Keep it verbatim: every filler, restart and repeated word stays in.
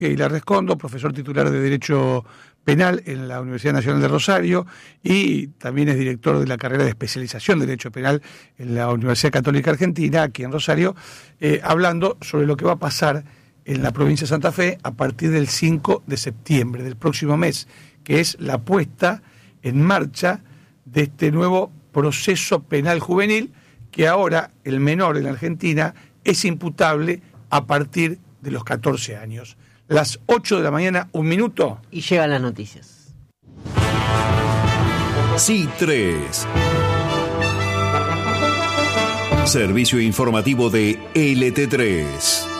Hilar Rescondo, profesor titular de Derecho Penal en la Universidad Nacional de Rosario y también es director de la carrera de especialización de Derecho Penal en la Universidad Católica Argentina, aquí en Rosario, eh, hablando sobre lo que va a pasar en la provincia de Santa Fe a partir del cinco de septiembre del próximo mes, que es la puesta en marcha de este nuevo proceso penal juvenil, que ahora el menor en la Argentina es imputable a partir de los catorce años. Las ocho de la mañana, un minuto. Y llegan las noticias. C tres. Servicio informativo de L T tres.